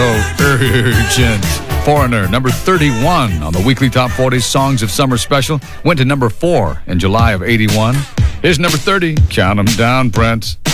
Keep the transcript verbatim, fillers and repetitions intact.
Oh, urgent. Foreigner, number thirty-one on the weekly Top forty Songs of Summer special. Went to number four in July of eighty-one. Here's number thirty. Count 'em down, Brent.